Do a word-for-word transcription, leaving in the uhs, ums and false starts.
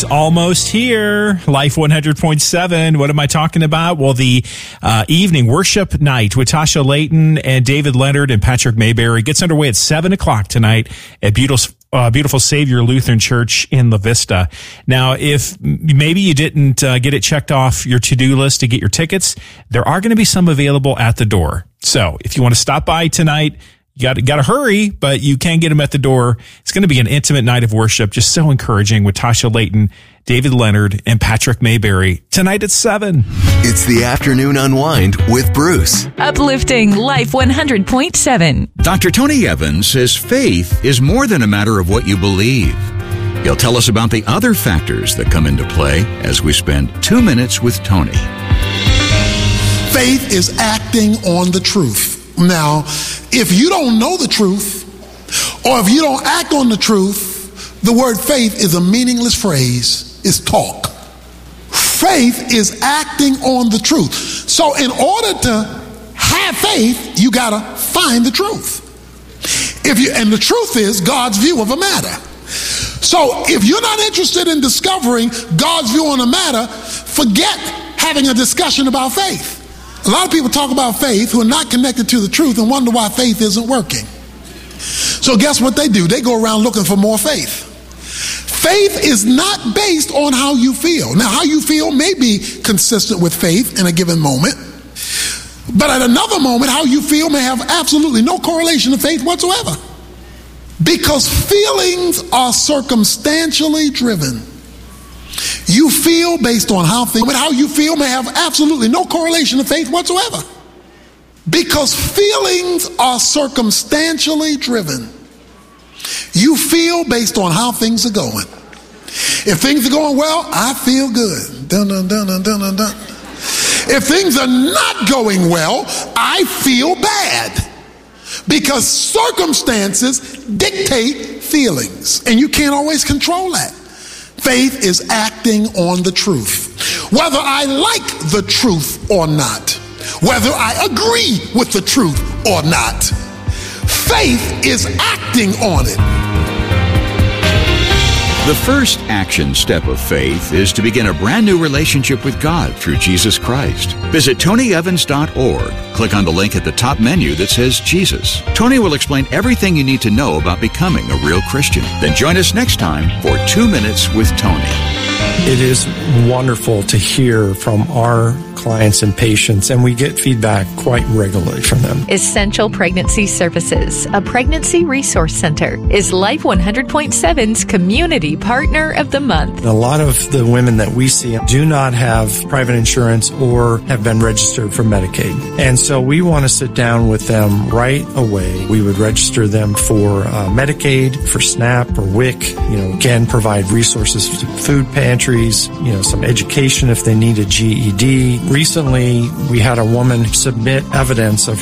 Almost here. Life one hundred point seven. What am I talking about? Well, the uh, evening worship night with Tasha Layton and David Leonard and Patrick Mayberry gets underway at seven o'clock tonight at beautiful, uh, beautiful Savior Lutheran Church in La Vista. Now, if maybe you didn't uh, get it checked off your to-do list to get your tickets, there are going to be some available at the door. So if you want to stop by tonight, You got got to hurry, but you can get them at the door. It's going to be an intimate night of worship, just so encouraging with Tasha Layton, David Leonard, and Patrick Mayberry tonight at seven. It's the afternoon unwind with Bruce. Uplifting Life one hundred point seven. Doctor Tony Evans says faith is more than a matter of what you believe. He'll tell us about the other factors that come into play as we spend two minutes with Tony. Faith is acting on the truth. Now, if you don't know the truth, or if you don't act on the truth, the word faith is a meaningless phrase. It's talk. Faith is acting on the truth. So in order to have faith, you got to find the truth. If you, and the truth is God's view of a matter. So if you're not interested in discovering God's view on a matter, forget having a discussion about faith. A lot of people talk about faith who are not connected to the truth and wonder why faith isn't working. So guess what they do? They go around looking for more faith. Faith is not based on how you feel. Now, how you feel may be consistent with faith in a given moment, but at another moment, how you feel may have absolutely no correlation to faith whatsoever. Because feelings are circumstantially driven. You feel based on how things, but how you feel may have absolutely no correlation to faith whatsoever. Because feelings are circumstantially driven. You feel based on how things are going. If things are going well, I feel good. Dun, dun, dun, dun, dun, dun, dun. If things are not going well, I feel bad. Because circumstances dictate feelings, and you can't always control that. Faith is acting on the truth. Whether I like the truth or not, whether I agree with the truth or not, faith is acting on it. The first action step of faith is to begin a brand new relationship with God through Jesus Christ. Visit tony evans dot org. Click on the link at the top menu that says Jesus. Tony will explain everything you need to know about becoming a real Christian. Then join us next time for Two Minutes with Tony. It is wonderful to hear from our clients and patients, and we get feedback quite regularly from them. Essential Pregnancy Services, a pregnancy resource center, is Life one hundred point seven's Community Partner of the Month. A lot of the women that we see do not have private insurance or have been registered for Medicaid. And so we want to sit down with them right away. We would register them for uh, Medicaid, for SNAP or W I C, you know, again, provide resources to food pantries, you know, some education if they need a G E D. Recently, we had a woman submit evidence of